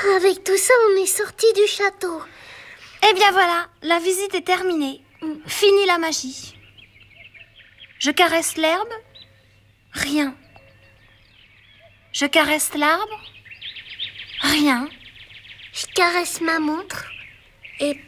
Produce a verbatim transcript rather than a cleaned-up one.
Avec tout ça, on est sorti du château. Eh bien voilà, la visite est terminée. Fini la magie. Je caresse l'herbe. Rien. Je caresse l'arbre. Rien. Je caresse ma montre. Et